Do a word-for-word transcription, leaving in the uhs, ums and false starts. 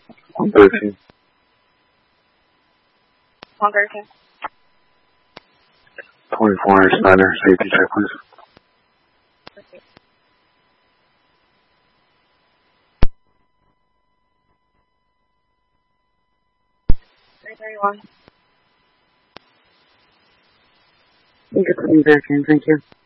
one thirteen. one thirteen. twenty-four inch Snyder, safety check, please. three thirty-one. You can put me back in, thank you.